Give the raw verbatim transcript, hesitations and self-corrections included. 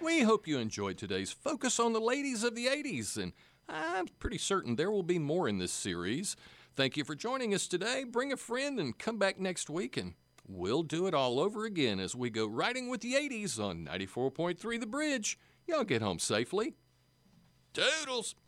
We hope you enjoyed today's focus on the ladies of the eighties, and I'm pretty certain there will be more in this series. Thank you for joining us today. Bring a friend and come back next week, and we'll do it all over again as we go riding with the eighties on ninety-four point three The Bridge. Y'all get home safely. Toodles!